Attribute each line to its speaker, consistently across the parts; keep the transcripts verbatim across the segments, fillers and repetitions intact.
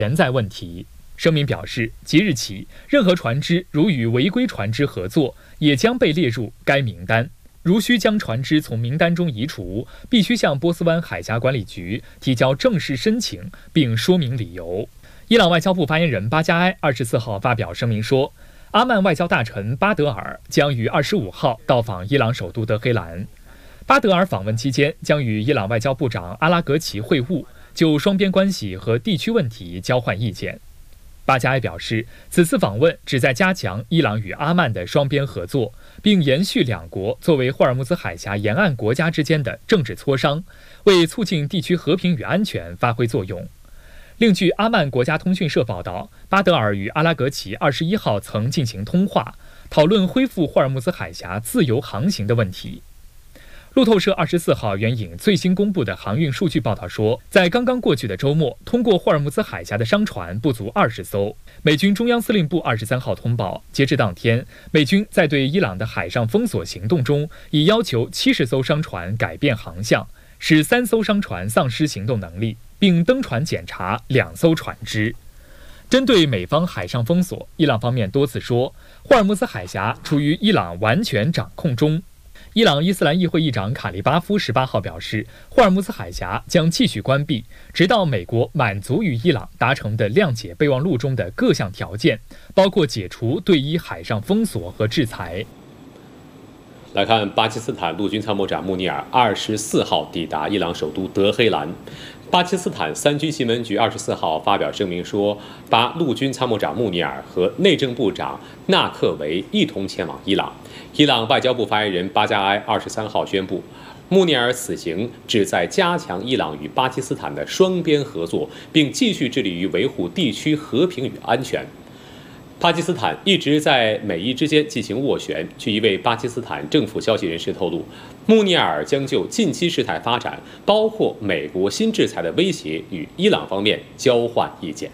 Speaker 1: 潜在问题。声明表示，即日起，任何船只如与违规船只合作，也将被列入该名单。如需将船只从名单中移除，必须向波斯湾海峡管理局提交正式申请，并说明理由。伊朗外交部发言人巴加埃二十四号发表声明说，阿曼外交大臣巴德尔将于二十五号到访伊朗首都德黑兰。巴德尔访问期间将与伊朗外交部长阿拉格齐会晤，就双边关系和地区问题交换意见。巴加埃表示，此次访问旨在加强伊朗与阿曼的双边合作，并延续两国作为霍尔木兹海峡沿岸国家之间的政治磋商，为促进地区和平与安全发挥作用。另据阿曼国家通讯社报道，巴德尔与阿拉格齐二十一号曾进行通话，讨论恢复霍尔木兹海峡自由航行的问题。路透社二十四号援引最新公布的航运数据报道说，在刚刚过去的周末，通过霍尔木兹海峡的商船不足二十艘。美军中央司令部二十三号通报，截至当天，美军在对伊朗的海上封锁行动中，已要求七十艘商船改变航向，使三艘商船丧失行动能力，并登船检查两艘船只。针对美方海上封锁，伊朗方面多次说，霍尔木兹海峡处于伊朗完全掌控中。伊朗伊斯兰议会议长卡利巴夫十八号表示，霍尔木兹海峡将继续关闭，直到美国满足与伊朗达成的谅解备忘录中的各项条件，包括解除对伊海上封锁和制裁。
Speaker 2: 来看巴基斯坦陆军参谋长穆尼尔二十四号抵达伊朗首都德黑兰。巴基斯坦三军新闻局二十四号发表声明说，巴陆军参谋长穆尼尔和内政部长纳克维一同前往伊朗。伊朗外交部发言人巴加埃二十三号宣布，穆尼尔此行旨在加强伊朗与巴基斯坦的双边合作，并继续致力于维护地区和平与安全。巴基斯坦一直在美伊之间进行斡旋。据一位巴基斯坦政府消息人士透露，穆尼尔将就近期事态发展，包括美国新制裁的威胁，与伊朗方面交换意见。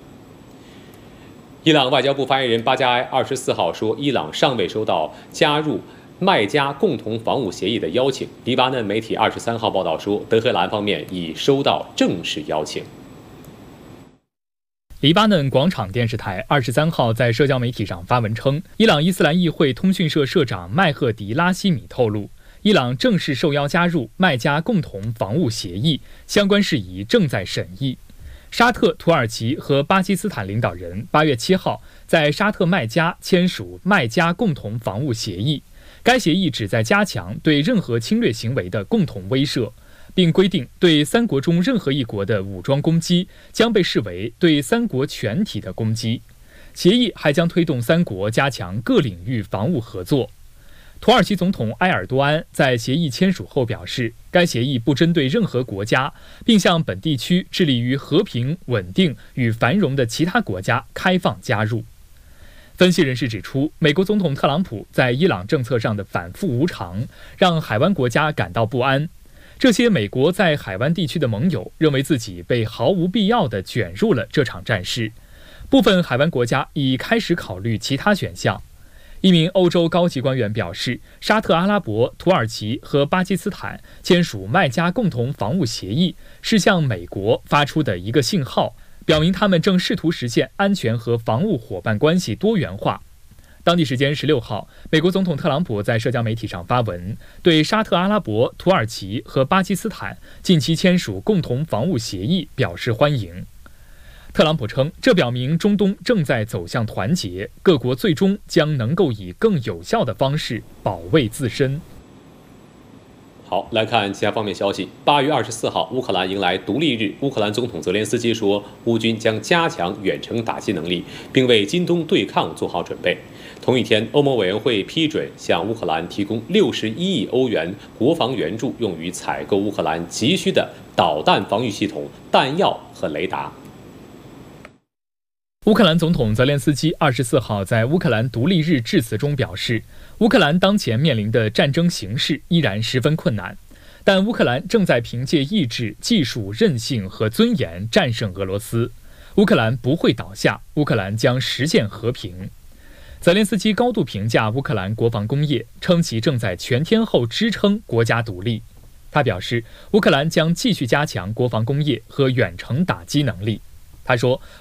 Speaker 2: 伊朗外交部发言人巴加埃二十四号说，伊朗尚未收到加入麦加共同防务协议的邀请。黎巴嫩媒体二十三号报道说，德黑兰方面已收到正式邀请。
Speaker 1: 黎巴嫩广场电视台二十三号在社交媒体上发文称，伊朗伊斯兰议会通讯社社长麦赫迪拉希米透露，伊朗正式受邀加入麦加共同防务协议，相关事宜正在审议。沙特、土耳其和巴基斯坦领导人八月七号在沙特麦加签署麦加共同防务协议，该协议旨在加强对任何侵略行为的共同威慑，并规定对三国中任何一国的武装攻击将被视为对三国全体的攻击。协议还将推动三国加强各领域防务合作。土耳其总统埃尔多安在协议签署后表示，该协议不针对任何国家，并向本地区致力于和平、稳定与繁荣的其他国家开放加入。分析人士指出，美国总统特朗普在伊朗政策上的反复无常，让海湾国家感到不安。这些美国在海湾地区的盟友认为自己被毫无必要地卷入了这场战事，部分海湾国家已开始考虑其他选项。一名欧洲高级官员表示，沙特阿拉伯、土耳其和巴基斯坦签署麦加共同防务协议，是向美国发出的一个信号，表明他们正试图实现安全和防务伙伴关系多元化。当地时间十六号，美国总统特朗普在社交媒体上发文，对沙特阿拉伯、土耳其和巴基斯坦近期签署共同防务协议表示欢迎。特朗普称，这表明中东正在走向团结，各国最终将能够以更有效的方式保卫自身。
Speaker 2: 好，来看其他方面消息。八月二十四号，乌克兰迎来独立日。乌克兰总统泽连斯基说，乌军将加强远程打击能力，并为今冬对抗做好准备。同一天，欧盟委员会批准向乌克兰提供六十一亿欧元国防援助，用于采购乌克兰急需的导弹防御系统、弹药和雷达。
Speaker 1: 乌克兰总统泽连斯基二十四号在乌克兰独立日致辞中表示，乌克兰当前面临的战争形势依然十分困难，但乌克兰正在凭借意志、技术、韧性和尊严战胜俄罗斯。乌克兰不会倒下，乌克兰将实现和平。泽连斯基高度评价乌克兰国防工业，称其正在全天候支撑国家独立。他表示，乌克兰将继续加强国防工业和远程打击能力。他说，